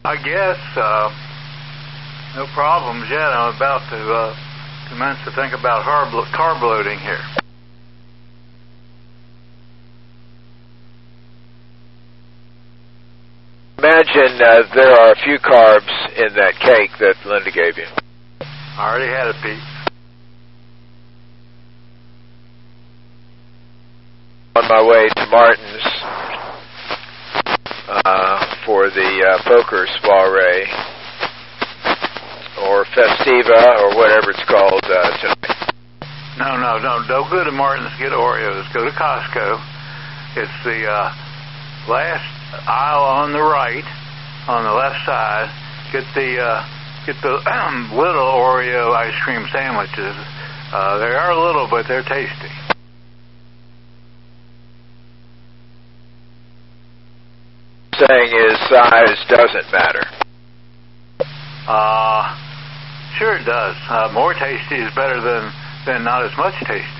I guess no problems yet. I'm about to commence to think about carb loading here. Imagine there are a few carbs in that cake that Linda gave you. I already had a piece. On my way to Martin's for the poker soiree or festiva or whatever it's called tonight. No, don't go to Martin's to get Oreos. Go to Costco. It's the last aisle on the right, on the left side. Get the little Oreo ice cream sandwiches. They are little, but they're tasty. Saying is size doesn't matter. Sure it does. More tasty is better than not as much tasty.